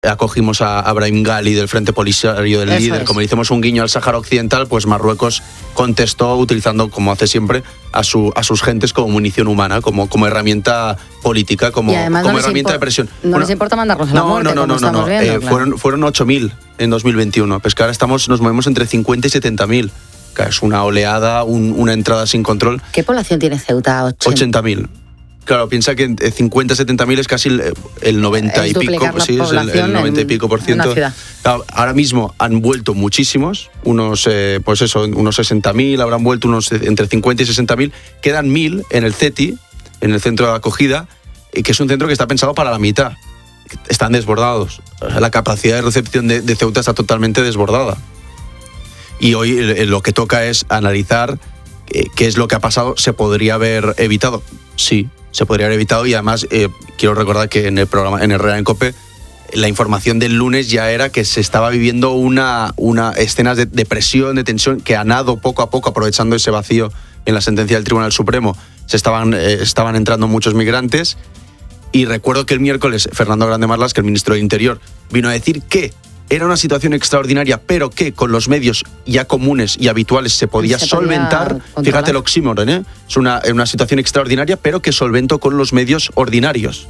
acogimos a Brahim Ghali del Frente Polisario del Líder, como le hicimos un guiño al Sáhara Occidental, pues Marruecos contestó utilizando, como hace siempre, a sus gentes como munición humana, como herramienta política, como herramienta de presión. No les importa mandarlos a la muerte, como estamos viendo. Fueron 8.000 en 2021, pues que ahora nos movemos entre 50 y 70.000. Es una oleada, una entrada sin control. ¿Qué población tiene Ceuta? 80.000. Claro, piensa que 50-70.000 es casi el 90 y pico, sí, es el 90 y pico por ciento. Claro, ahora mismo han vuelto muchísimos, unos 60.000, habrán vuelto unos entre 50 y 60.000, quedan 1.000 en el CETI, en el centro de acogida, que es un centro que está pensado para la mitad. Están desbordados. La capacidad de recepción de Ceuta está totalmente desbordada. Y hoy lo que toca es analizar qué es lo que ha pasado. ¿Se podría haber evitado? Sí, se podría haber evitado, y además quiero recordar que en el programa, en Herrera en COPE, la información del lunes ya era que se estaba viviendo una escenas de presión, de tensión, que a nado poco a poco, aprovechando ese vacío en la sentencia del Tribunal Supremo, estaban entrando muchos migrantes. Y recuerdo que el miércoles Fernando Grande Marlaska, el ministro del Interior, vino a decir que era una situación extraordinaria, pero que con los medios ya comunes y habituales se podía solventar. Fíjate el oxímoron, ¿eh? Es una situación extraordinaria, pero que solventó con los medios ordinarios.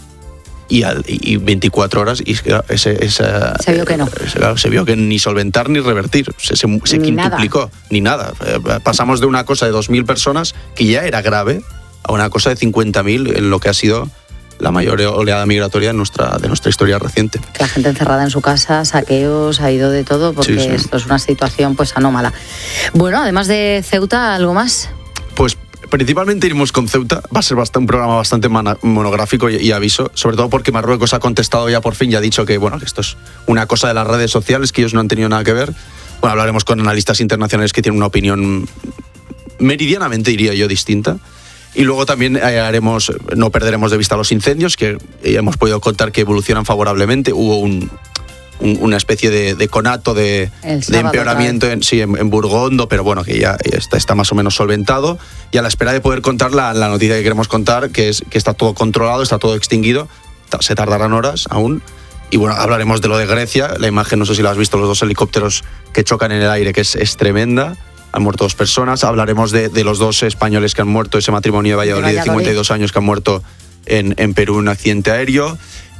Y 24 horas, y se vio que no. Se vio que ni solventar ni revertir. Se quintuplicó, ni nada. Pasamos de una cosa de 2.000 personas, que ya era grave, a una cosa de 50.000 en lo que ha sido la mayor oleada migratoria de nuestra historia reciente. La gente encerrada en su casa, saqueos, ha ido de todo, porque sí. Esto es una situación pues anómala. Bueno, además de Ceuta, ¿algo más? Pues principalmente iremos con Ceuta. Va a ser un programa bastante monográfico y aviso, sobre todo porque Marruecos ha contestado ya por fin y ha dicho que esto es una cosa de las redes sociales, que ellos no han tenido nada que ver. Bueno, hablaremos con analistas internacionales que tienen una opinión meridianamente, diría yo, distinta. Y luego también no perderemos de vista los incendios, que hemos podido contar que evolucionan favorablemente. Hubo una especie de conato de empeoramiento en Burgondo, pero bueno, que ya está más o menos solventado. Y a la espera de poder contar la noticia que queremos contar, que es que está todo controlado, está todo extinguido. Se tardarán horas aún. Y bueno, hablaremos de lo de Grecia. La imagen, no sé si la has visto, los 2 helicópteros que chocan en el aire, que es tremenda. Han muerto 2 personas. Hablaremos de los 2 españoles que han muerto, ese matrimonio de Valladolid de 52 años que han muerto en Perú en un accidente aéreo.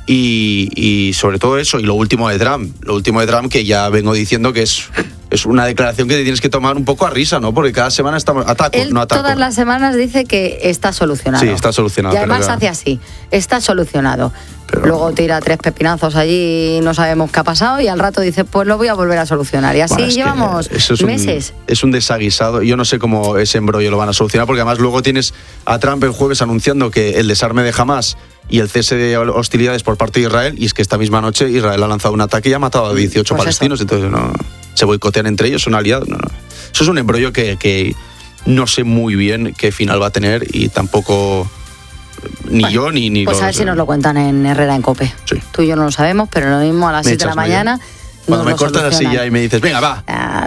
Y sobre todo eso, y lo último de Trump, que ya vengo diciendo que es una declaración que te tienes que tomar un poco a risa, ¿no? Porque cada semana estamos ataco. Todas las semanas dice que está solucionado. Sí, está solucionado. Y además hace así, está solucionado. Pero luego tira 3 pepinazos allí, no sabemos qué ha pasado, y al rato dice, pues lo voy a volver a solucionar. Y así llevamos meses. Es un desaguisado. Yo no sé cómo ese embrollo lo van a solucionar, porque además luego tienes a Trump el jueves anunciando que el desarme de Hamás y el cese de hostilidades por parte de Israel, y es que esta misma noche Israel ha lanzado un ataque y ha matado a 18 palestinos, entonces no se boicotean entre ellos, son aliados. No. Eso es un embrollo que no sé muy bien qué final va a tener, y tampoco yo ni pues a ver si nos lo cuentan en Herrera en COPE. Sí. Tú y yo no lo sabemos, pero lo mismo a las 7 de la mañana. Cuando me cortas así ya y me dices, venga, va.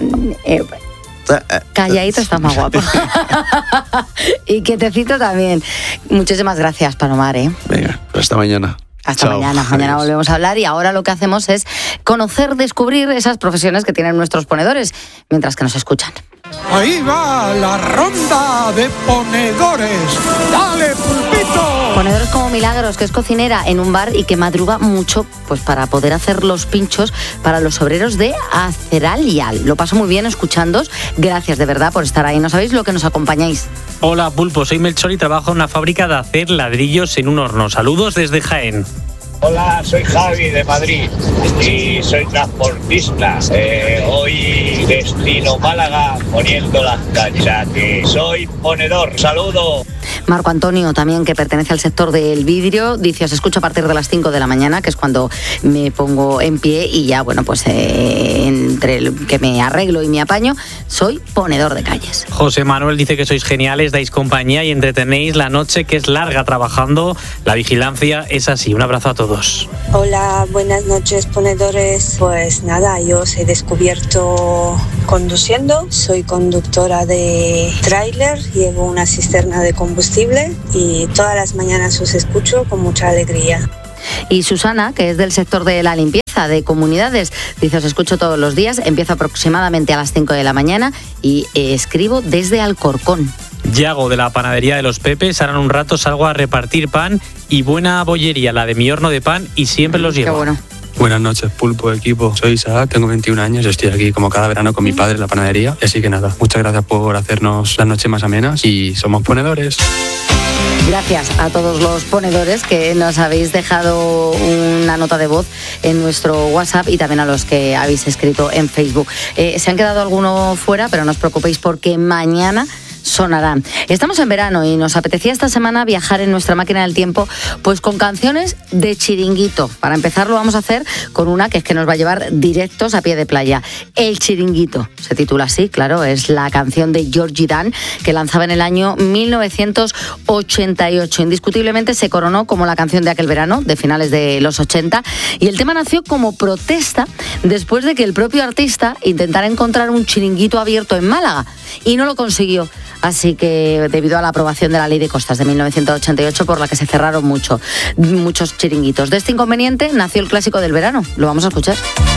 Calladito estás más guapo. Y que te cito también. Muchísimas gracias, Palomar. Venga, hasta mañana. Hasta mañana. Mañana volvemos a hablar, y ahora lo que hacemos es conocer, descubrir esas profesiones que tienen nuestros ponedores mientras que nos escuchan. Ahí va la ronda de ponedores. ¡Dale, pulpito! Ponedores como Milagros, que es cocinera en un bar y que madruga mucho pues para poder hacer los pinchos para los obreros de Aceralial. Lo paso muy bien escuchándoos. Gracias de verdad por estar ahí. No sabéis lo que nos acompañáis. Hola, Pulpo. Soy Melchor y trabajo en una fábrica de hacer ladrillos en un horno. Saludos desde Jaén. Hola, soy Javi de Madrid y soy transportista. Hoy destino Málaga poniendo las canchas. Soy ponedor. Saludo. Marco Antonio, también, que pertenece al sector del vidrio, dice: os escucho a partir de las 5 de la mañana, que es cuando me pongo en pie, y ya, bueno, pues entre el que me arreglo y me apaño, soy ponedor de calles. José Manuel dice que sois geniales, dais compañía y entretenéis la noche, que es larga trabajando. La vigilancia es así. Un abrazo a todos. Hola, buenas noches, ponedores. Pues nada, yo os he descubierto conduciendo. Soy conductora de tráiler, llevo una cisterna de combustible y todas las mañanas os escucho con mucha alegría. Y Susana, que es del sector de la limpieza de comunidades, dice: os escucho todos los días, empiezo aproximadamente a las 5 de la mañana y escribo desde Alcorcón. Yago, de la panadería de los Pepes, ahora en un rato salgo a repartir pan y buena bollería, la de mi horno de pan, y siempre los llevo. Qué bueno. Buenas noches, Pulpo, equipo. Soy Isaac, tengo 21 años, estoy aquí como cada verano con mi padre en la panadería. Así que nada, muchas gracias por hacernos las noches más amenas y somos ponedores. Gracias a todos los ponedores que nos habéis dejado una nota de voz en nuestro WhatsApp y también a los que habéis escrito en Facebook. Se han quedado algunos fuera, pero no os preocupéis porque mañana sonarán. Estamos en verano y nos apetecía esta semana viajar en nuestra máquina del tiempo pues con canciones de chiringuito. Para empezar lo vamos a hacer con una que es que nos va a llevar directos a pie de playa. El Chiringuito, se titula así, claro, es la canción de Georgie Dan que lanzaba en el año 1988. Indiscutiblemente se coronó como la canción de aquel verano, de finales de los 80, y el tema nació como protesta después de que el propio artista intentara encontrar un chiringuito abierto en Málaga y no lo consiguió. Así que debido a la aprobación de la Ley de Costas de 1988, por la que se cerraron muchos chiringuitos. De este inconveniente nació el clásico del verano. Lo vamos a escuchar.